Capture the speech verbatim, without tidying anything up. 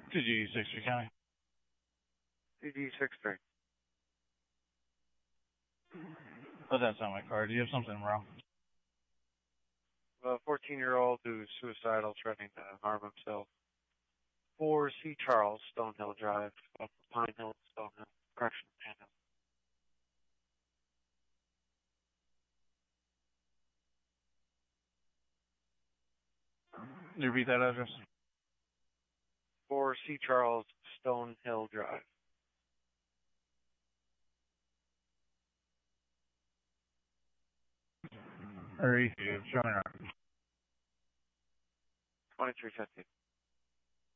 two G six three County. two G six three. Oh, that's not my card. You have something wrong. A fourteen-year-old who's suicidal, threatening to harm himself. four C. Charles, Stonehill Drive, up Pine Hill, Stonehill, correction, Pine Hill. You repeat that address? four C. Charles, Stonehill Drive. Or you show me around. twenty-three fifty.